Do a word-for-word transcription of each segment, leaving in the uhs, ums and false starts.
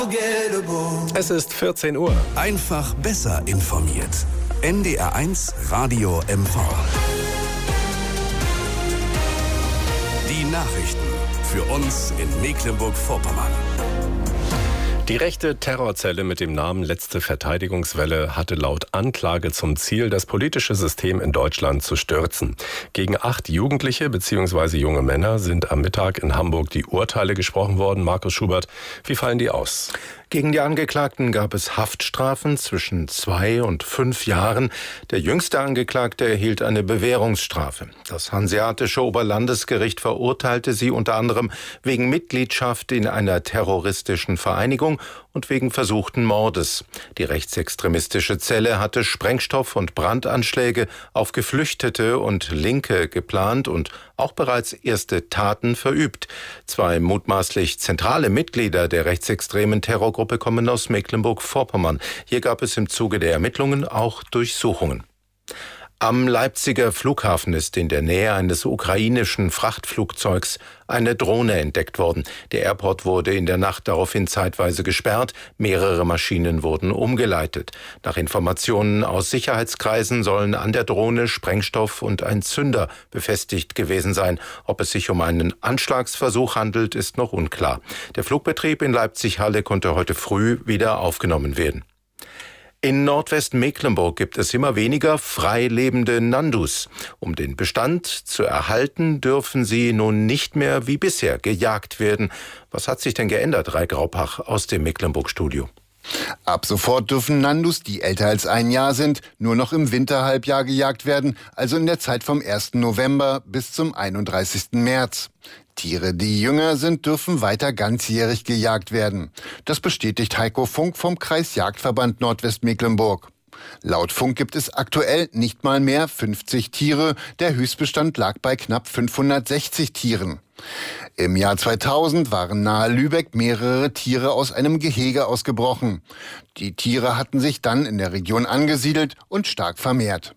Es ist vierzehn Uhr. Einfach besser informiert. N D R eins Radio M V. Die Nachrichten für uns in Mecklenburg-Vorpommern. Die rechte Terrorzelle mit dem Namen Letzte Verteidigungswelle hatte laut Anklage zum Ziel, das politische System in Deutschland zu stürzen. Gegen acht Jugendliche bzw. junge Männer sind am Mittag in Hamburg die Urteile gesprochen worden. Markus Schubert, wie fallen die aus? Gegen die Angeklagten gab es Haftstrafen zwischen zwei und fünf Jahren. Der jüngste Angeklagte erhielt eine Bewährungsstrafe. Das Hanseatische Oberlandesgericht verurteilte sie unter anderem wegen Mitgliedschaft in einer terroristischen Vereinigung und wegen versuchten Mordes. Die rechtsextremistische Zelle hatte Sprengstoff- und Brandanschläge auf Geflüchtete und Linke geplant und auch bereits erste Taten verübt. Zwei mutmaßlich zentrale Mitglieder der rechtsextremen Terrorgruppe kommen aus Mecklenburg-Vorpommern. Hier gab es im Zuge der Ermittlungen auch Durchsuchungen. Am Leipziger Flughafen ist in der Nähe eines ukrainischen Frachtflugzeugs eine Drohne entdeckt worden. Der Airport wurde in der Nacht daraufhin zeitweise gesperrt. Mehrere Maschinen wurden umgeleitet. Nach Informationen aus Sicherheitskreisen sollen an der Drohne Sprengstoff und ein Zünder befestigt gewesen sein. Ob es sich um einen Anschlagsversuch handelt, ist noch unklar. Der Flugbetrieb in Leipzig-Halle konnte heute früh wieder aufgenommen werden. In Nordwestmecklenburg gibt es immer weniger frei lebende Nandus. Um den Bestand zu erhalten, dürfen sie nun nicht mehr wie bisher gejagt werden. Was hat sich denn geändert, Rai Graupach aus dem Mecklenburg-Studio? Ab sofort dürfen Nandus, die älter als ein Jahr sind, nur noch im Winterhalbjahr gejagt werden, also in der Zeit vom ersten November bis zum einunddreißigsten März. Tiere, die jünger sind, dürfen weiter ganzjährig gejagt werden. Das bestätigt Heiko Funk vom Kreisjagdverband Nordwestmecklenburg. Laut Funk gibt es aktuell nicht mal mehr fünfzig Tiere. Der Höchstbestand lag bei knapp fünfhundertsechzig Tieren. Im Jahr zweitausend waren nahe Lübeck mehrere Tiere aus einem Gehege ausgebrochen. Die Tiere hatten sich dann in der Region angesiedelt und stark vermehrt.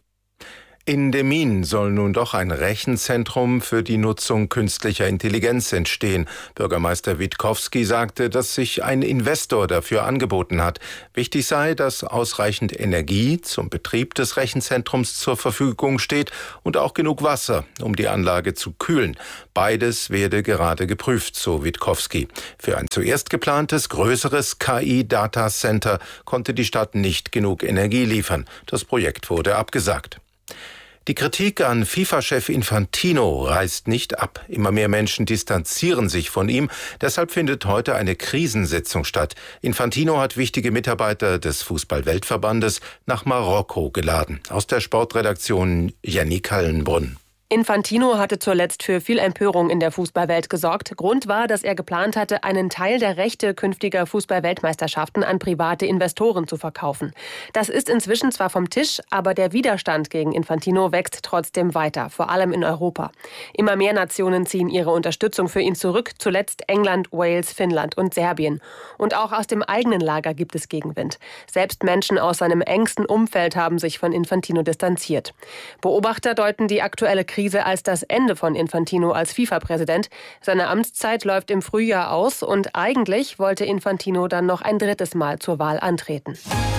In Demmin soll nun doch ein Rechenzentrum für die Nutzung künstlicher Intelligenz entstehen. Bürgermeister Witkowski sagte, dass sich ein Investor dafür angeboten hat. Wichtig sei, dass ausreichend Energie zum Betrieb des Rechenzentrums zur Verfügung steht und auch genug Wasser, um die Anlage zu kühlen. Beides werde gerade geprüft, so Witkowski. Für ein zuerst geplantes, größeres K I-Datacenter konnte die Stadt nicht genug Energie liefern. Das Projekt wurde abgesagt. Die Kritik an FIFA-Chef Infantino reißt nicht ab. Immer mehr Menschen distanzieren sich von ihm. Deshalb findet heute eine Krisensitzung statt. Infantino hat wichtige Mitarbeiter des Fußball-Weltverbandes nach Marokko geladen. Aus der Sportredaktion Jenny Kallenbrunn. Infantino hatte zuletzt für viel Empörung in der Fußballwelt gesorgt. Grund war, dass er geplant hatte, einen Teil der Rechte künftiger Fußball-Weltmeisterschaften an private Investoren zu verkaufen. Das ist inzwischen zwar vom Tisch, aber der Widerstand gegen Infantino wächst trotzdem weiter, vor allem in Europa. Immer mehr Nationen ziehen ihre Unterstützung für ihn zurück, zuletzt England, Wales, Finnland und Serbien. Und auch aus dem eigenen Lager gibt es Gegenwind. Selbst Menschen aus seinem engsten Umfeld haben sich von Infantino distanziert. Beobachter deuten die aktuelle Krise als das Ende von Infantino als FIFA-Präsident. Seine Amtszeit läuft im Frühjahr aus und eigentlich wollte Infantino dann noch ein drittes Mal zur Wahl antreten.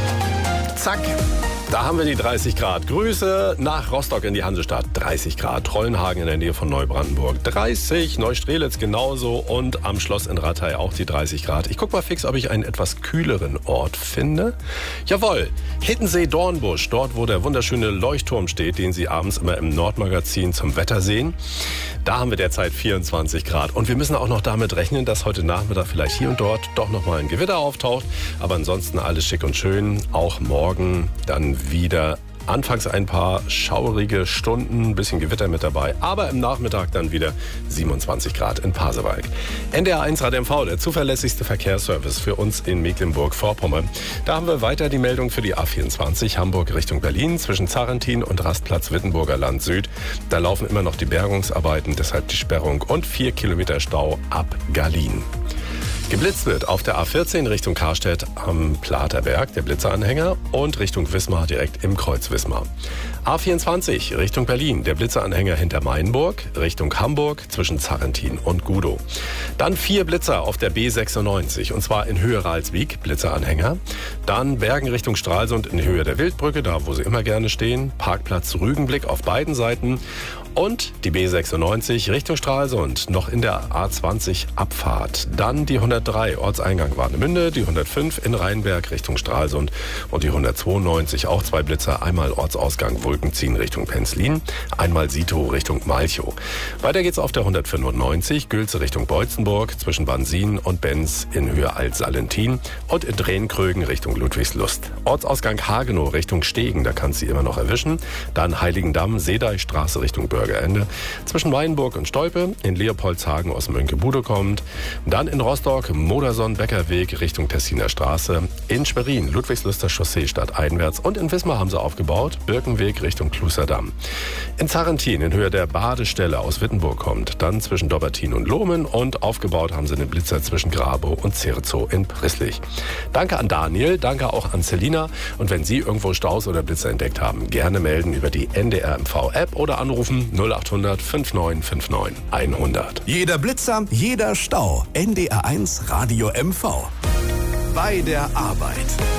Zack. Da haben wir die dreißig Grad. Grüße nach Rostock in die Hansestadt. dreißig Grad. Trollenhagen in der Nähe von Neubrandenburg. dreißig. Neustrelitz genauso. Und am Schloss in Ratay auch die dreißig Grad. Ich guck mal fix, ob ich einen etwas kühleren Ort finde. Jawohl. Hittensee-Dornbusch. Dort, wo der wunderschöne Leuchtturm steht, den Sie abends immer im Nordmagazin zum Wetter sehen. Da haben wir derzeit vierundzwanzig Grad. Und wir müssen auch noch damit rechnen, dass heute Nachmittag vielleicht hier und dort doch noch mal ein Gewitter auftaucht. Aber ansonsten alles schick und schön. Auch morgen dann wieder anfangs ein paar schaurige Stunden, ein bisschen Gewitter mit dabei, aber im Nachmittag dann wieder siebenundzwanzig Grad in Pasewalk. N D R eins Radio M V, der zuverlässigste Verkehrsservice für uns in Mecklenburg-Vorpommern. Da haben wir weiter die Meldung für die A vierundzwanzig Hamburg Richtung Berlin zwischen Zarentin und Rastplatz Wittenburger Land Süd. Da laufen immer noch die Bergungsarbeiten, deshalb die Sperrung und vier Kilometer Stau ab Gallien. Geblitzt wird auf der A vierzehn Richtung Karstedt am Platerberg, der Blitzeranhänger, und Richtung Wismar direkt im Kreuz Wismar. A vierundzwanzig Richtung Berlin, der Blitzeranhänger hinter Mainburg, Richtung Hamburg zwischen Zarrentin und Gudow. Dann vier Blitzer auf der B sechsundneunzig, und zwar in Höhe Ralswiek, Blitzeranhänger. Dann Bergen Richtung Stralsund in Höhe der Wildbrücke, da wo sie immer gerne stehen. Parkplatz Rügenblick auf beiden Seiten. Und die B sechsundneunzig Richtung Stralsund, noch in der A zwanzig Abfahrt. Dann die hundertdrei Ortseingang Warnemünde, die hundertfünf in Rheinberg Richtung Stralsund und die hundertzweiundneunzig, auch zwei Blitzer, einmal Ortsausgang Wulkenziehen Richtung Penzlin, einmal Sito Richtung Malchow. Weiter geht's auf der hundertfünfundneunzig Gülze Richtung Beutzenburg, zwischen Bansin und Benz in Höhe Alt-Salentin und in Drehenkrögen Richtung Ludwigslust. Ortsausgang Hagenow Richtung Stegen, da kannst du sie immer noch erwischen. Dann Heiligendamm, Seedeichstraße Richtung Bürgerende. Zwischen Weinburg und Stolpe, in Leopoldshagen aus Mönkebude kommt. Dann in Rostock, Modersohn-Beckerweg Richtung Tessiner Straße. In Schwerin, Ludwigsluster Chaussee stadteinwärts. Und in Wismar haben sie aufgebaut, Birkenweg Richtung Klusterdamm. In Zarrentin, in Höhe der Badestelle aus Wittenburg kommt. Dann zwischen Dobbertin und Lohmen. Und aufgebaut haben sie den Blitzer zwischen Grabow und Zerzow in Prisslich. Danke an Daniel, danke auch an Selina. Und wenn Sie irgendwo Staus oder Blitzer entdeckt haben, gerne melden über die N D R M V-App oder anrufen null achthundert neunundfünfzig neunundfünfzig hundert. Jeder Blitzer, jeder Stau. N D R eins Radio M V. Bei der Arbeit.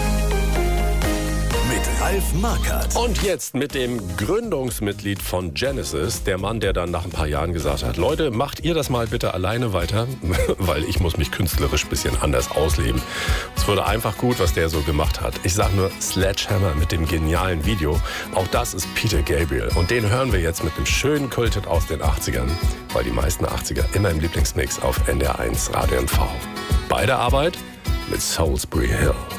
Mit Ralf Markert. Und jetzt mit dem Gründungsmitglied von Genesis, der Mann, der dann nach ein paar Jahren gesagt hat, Leute, macht ihr das mal bitte alleine weiter, weil ich muss mich künstlerisch ein bisschen anders ausleben. Es wurde einfach gut, was der so gemacht hat. Ich sag nur Sledgehammer mit dem genialen Video. Auch das ist Peter Gabriel. Und den hören wir jetzt mit einem schönen Kulthit aus den achtzigern, weil die meisten achtziger immer im Lieblingsmix auf N D R eins Radio M V. Bei der Arbeit mit Salisbury Hill.